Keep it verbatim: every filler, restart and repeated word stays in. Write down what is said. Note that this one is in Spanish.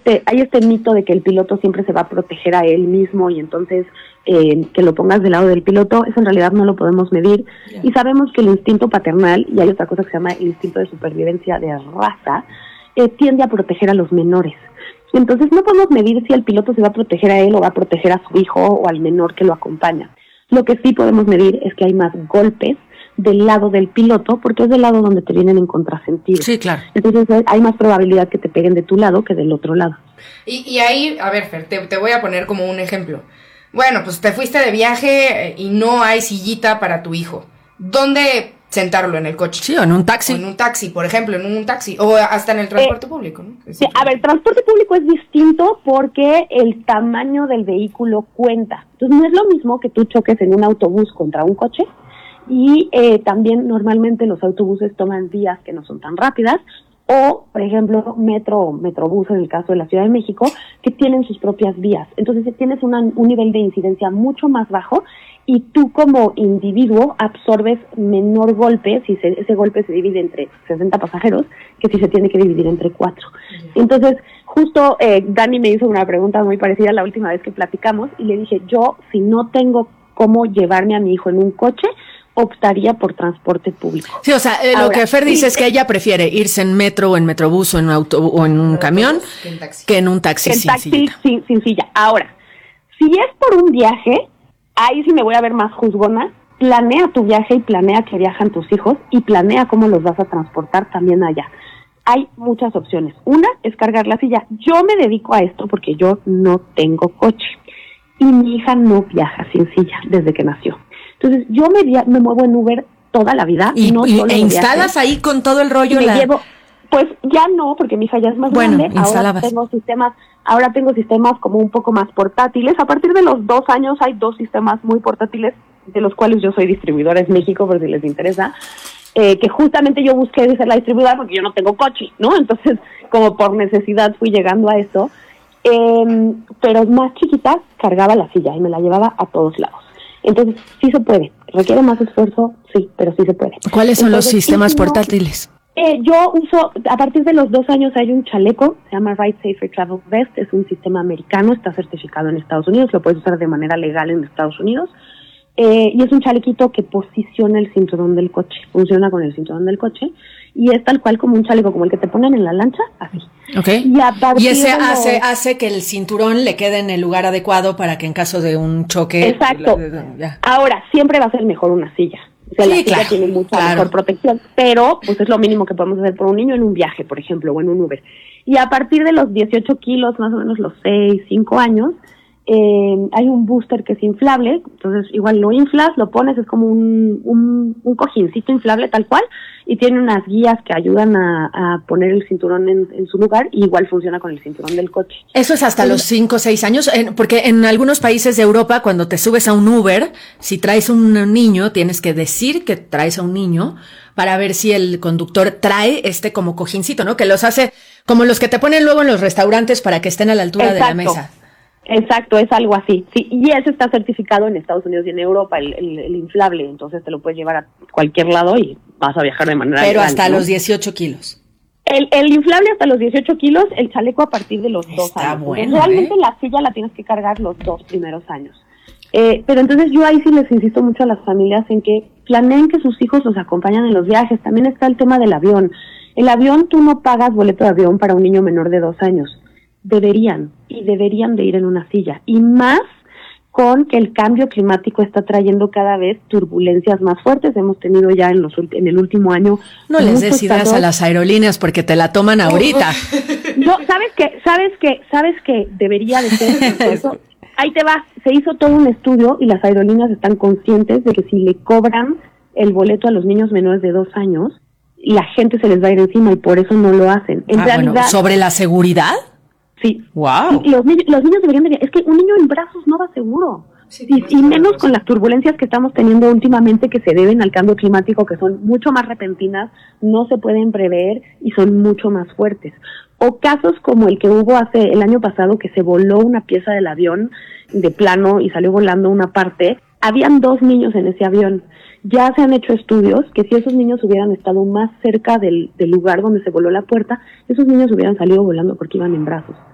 este hay este mito de que el piloto siempre se va a proteger a él mismo y entonces eh, que lo pongas del lado del piloto, eso en realidad no lo podemos medir. Yeah. Y sabemos que el instinto paternal, y hay otra cosa que se llama el instinto de supervivencia de raza, eh, tiende a proteger a los menores. Entonces no podemos medir si el piloto se va a proteger a él o va a proteger a su hijo o al menor que lo acompaña. Lo que sí podemos medir es que hay más golpes del lado del piloto, porque es del lado donde te vienen en contrasentido. Sí, claro. Entonces hay más probabilidad que te peguen de tu lado que del otro lado. Y, y ahí, a ver, Fer, te, te voy a poner como un ejemplo. Bueno, pues te fuiste de viaje y no hay sillita para tu hijo. ¿Dónde sentarlo? ¿En el coche? Sí, o en un taxi. O en un taxi, por ejemplo, en un taxi. O hasta en el transporte eh, público, ¿no? Sí, a ver, transporte público es distinto porque el tamaño del vehículo cuenta. Entonces no es lo mismo que tú choques en un autobús contra un coche. Y eh, también normalmente los autobuses toman vías que no son tan rápidas, o, por ejemplo, metro o metrobús en el caso de la Ciudad de México, que tienen sus propias vías. Entonces tienes una, un nivel de incidencia mucho más bajo y tú como individuo absorbes menor golpe si se, ese golpe se divide entre sesenta pasajeros que si se tiene que dividir entre cuatro. Entonces, justo eh, Dani me hizo una pregunta muy parecida la última vez que platicamos y le dije, yo si no tengo cómo llevarme a mi hijo en un coche, optaría por transporte público. Sí, o sea, eh, Ahora, lo que Fer dice sí, es que ella prefiere irse en metro o en metrobús o en auto o en un camión que en, que en un taxi, en sin, taxi silla. Sin, sin silla. Ahora, si es por un viaje, ahí sí me voy a ver más juzgona. Planea tu viaje y planea que viajan tus hijos y planea cómo los vas a transportar también allá. Hay muchas opciones. Una es cargar la silla. Yo me dedico a esto porque yo no tengo coche y mi hija no viaja sin silla desde que nació. Entonces, yo me, me muevo en Uber toda la vida. ¿Y, no y solo e instalas viajes. Ahí con todo el rollo? Me la... llevo, pues ya no, porque mi hija ya es más bueno, grande. Instalabas. Ahora tengo sistemas, ahora tengo sistemas como un poco más portátiles. A partir de los dos años hay dos sistemas muy portátiles, de los cuales yo soy distribuidora en México, por si les interesa. Eh, que justamente yo busqué ser la distribuidora porque yo no tengo coche, ¿no? Entonces, como por necesidad fui llegando a eso. Eh, pero más chiquita, cargaba la silla y me la llevaba a todos lados. Entonces, sí se puede. ¿Requiere más esfuerzo? Sí, pero sí se puede. ¿Cuáles son Entonces, los sistemas no, portátiles? Eh, yo uso, a partir de los dos años hay un chaleco, se llama Ride Safer Travel Vest, es un sistema americano, está certificado en Estados Unidos, lo puedes usar de manera legal en Estados Unidos. Eh, y es un chalequito que posiciona el cinturón del coche, funciona con el cinturón del coche, y es tal cual como un chaleco, como el que te ponen en la lancha, así. Okay. Y, a y ese los... hace hace que el cinturón le quede en el lugar adecuado para que en caso de un choque... Exacto. Lo, ya. Ahora, siempre va a ser mejor una silla. O sea, sí, la silla claro, tiene mucha claro. mejor protección, pero pues es lo mínimo que podemos hacer por un niño en un viaje, por ejemplo, o en un Uber. Y a partir de los dieciocho kilos, más o menos los seis, cinco años, Eh, hay un booster que es inflable, entonces igual lo inflas, lo pones, es como un, un, un cojincito inflable tal cual, y tiene unas guías que ayudan a, a poner el cinturón en, en su lugar, y igual funciona con el cinturón del coche. Eso es hasta sí. los cinco o seis años, en, porque en algunos países de Europa, cuando te subes a un Uber, si traes un niño, tienes que decir que traes a un niño, para ver si el conductor trae este como cojincito, ¿no? Que los hace como los que te ponen luego en los restaurantes para que estén a la altura Exacto. de la mesa. Exacto, es algo así, sí, y ese está certificado en Estados Unidos y en Europa, el, el, el inflable, entonces te lo puedes llevar a cualquier lado y vas a viajar de manera Pero legal, hasta ¿no? los dieciocho kilos. El, el inflable hasta los dieciocho kilos, el chaleco a partir de los está dos años. Bueno, Realmente ¿eh? la silla la tienes que cargar los dos primeros años. Eh, pero entonces yo ahí sí les insisto mucho a las familias en que planeen que sus hijos los acompañan en los viajes. También está el tema del avión. El avión, tú no pagas boleto de avión para un niño menor de dos años. Deberían, y deberían de ir en una silla. Y más con que el cambio climático está trayendo cada vez turbulencias más fuertes. Hemos tenido ya en los en el último año... No les des ideas a las aerolíneas porque te la toman ahorita. No, ¿sabes qué? ¿Sabes qué? ¿Sabes qué? Debería de ser eso. Ahí te va. Se hizo todo un estudio y las aerolíneas están conscientes de que si le cobran el boleto a los niños menores de dos años, la gente se les va a ir encima y por eso no lo hacen. En ah, realidad, bueno, ¿sobre la seguridad? Sí. Wow. Los niños, los niños deberían de... Es que un niño en brazos no va seguro. Sí, y, y menos con las turbulencias que estamos teniendo últimamente que se deben al cambio climático, que son mucho más repentinas, no se pueden prever y son mucho más fuertes. O casos como el que hubo hace el año pasado, que se voló una pieza del avión de plano y salió volando una parte. Habían dos niños en ese avión. Ya se han hecho estudios que si esos niños hubieran estado más cerca del, del lugar donde se voló la puerta, esos niños hubieran salido volando porque iban en brazos.